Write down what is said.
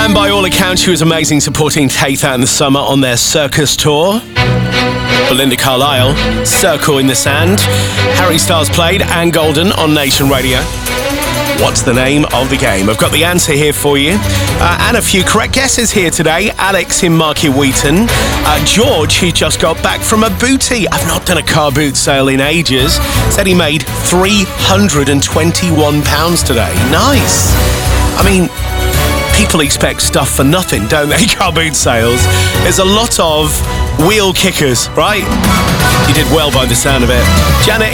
And by all accounts, she was amazing supporting Tatha and the Summer on their circus tour. Belinda Carlisle, Circle in the Sand. Harry Styles played Anne Golden on Nation Radio. What's the name of the game? I've got the answer here for you. And a few correct guesses here today. Alex in Market Wheaton. George, he just got back from a booty. I've not done a car boot sale in ages. Said he made £321 today. Nice. I mean, people expect stuff for nothing, don't they? Car boot sales. There's a lot of wheel kickers, right? You did well by the sound of it. Janet